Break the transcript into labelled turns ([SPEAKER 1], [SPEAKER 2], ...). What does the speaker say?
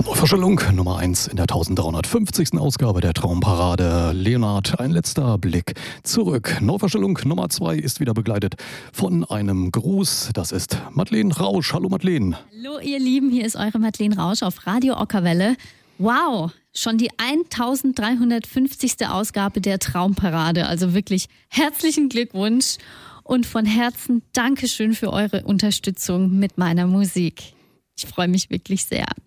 [SPEAKER 1] Neuverschallung Nummer 1 in der 1350. Ausgabe der Traumparade. Leonhard, ein letzter Blick zurück. Neuverschallung Nummer 2 ist wieder begleitet von einem Gruß. Das ist Madeleine Rausch. Hallo Madeleine.
[SPEAKER 2] Hallo ihr Lieben, hier ist eure Madeleine Rausch auf Radio Ockerwelle. Wow, schon die 1350. Ausgabe der Traumparade. Also wirklich herzlichen Glückwunsch und von Herzen Dankeschön für eure Unterstützung mit meiner Musik. Ich freue mich wirklich sehr.